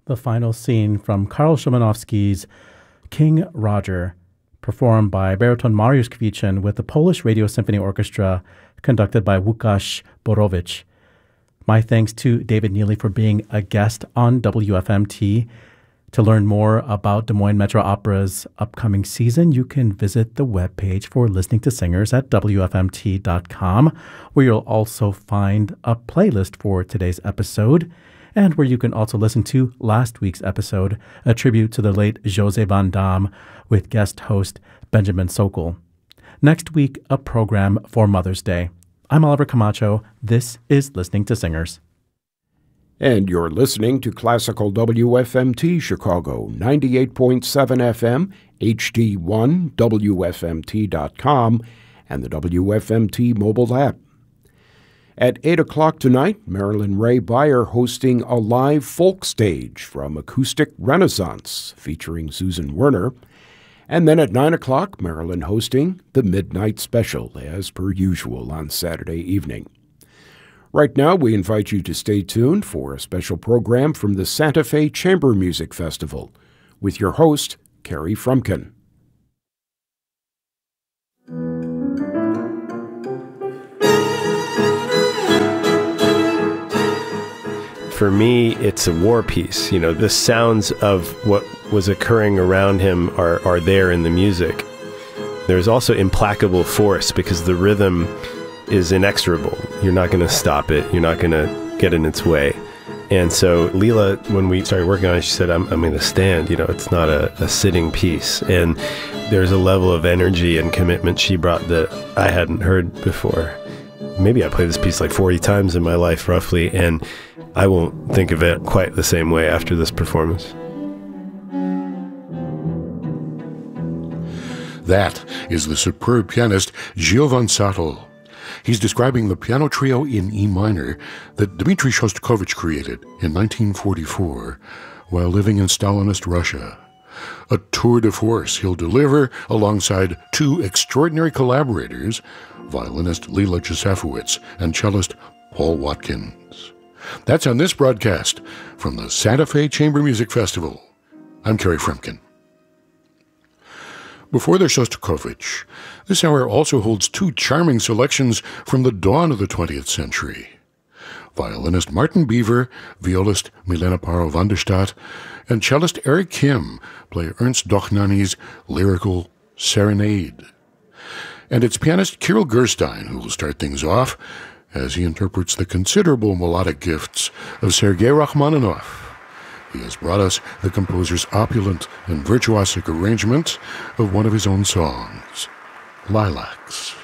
The final scene from Karl Szymanowski's King Roger, performed by baritone Mariusz Kwiecien with the Polish Radio Symphony Orchestra, conducted by Łukasz Borowicz. My thanks to David Neely for being a guest on WFMT. To learn more about Des Moines Metro Opera's upcoming season, you can visit the webpage for Listening to Singers at WFMT.com, where you'll also find a playlist for today's episode, and where you can also listen to last week's episode, a tribute to the late José Van Damme, with guest host Benjamin Sokol. Next week, a program for Mother's Day. I'm Oliver Camacho. This is Listening to Singers. And you're listening to Classical WFMT Chicago, 98.7 FM, HD1, WFMT.com, and the WFMT mobile app. At 8 o'clock tonight, Marilyn Ray Beyer hosting a live folk stage from Acoustic Renaissance, featuring Susan Werner. And then at 9 o'clock, Marilyn hosting the Midnight Special, as per usual on Saturday evening. Right now, we invite you to stay tuned for a special program from the Santa Fe Chamber Music Festival with your host, Carrie Frumkin. For me, it's a war piece. You know, the sounds of what was occurring around him are there in the music. There's also implacable force because the rhythm is inexorable. You're not going to stop it. You're not going to get in its way. And so Leela, when we started working on it, she said, I'm going to stand. You know, it's not a sitting piece. And there's a level of energy and commitment she brought that I hadn't heard before. Maybe I played this piece like 40 times in my life, roughly, and I won't think of it quite the same way after this performance. That is the superb pianist Giovan Sattel. He's describing the piano trio in E minor that Dmitri Shostakovich created in 1944 while living in Stalinist Russia. A tour de force he'll deliver alongside two extraordinary collaborators, violinist Leela Josefowicz and cellist Paul Watkins. That's on this broadcast from the Santa Fe Chamber Music Festival. I'm Carrie Frumkin. Before the Shostakovich, this hour also holds two charming selections from the dawn of the 20th century. Violinist Martin Beaver, violist Milena Paro-van der Stadt, and cellist Eric Kim play Ernst Dochnany's lyrical Serenade. And it's pianist Kirill Gerstein who will start things off as he interprets the considerable melodic gifts of Sergei Rachmaninoff. He has brought us the composer's opulent and virtuosic arrangement of one of his own songs, Lilacs.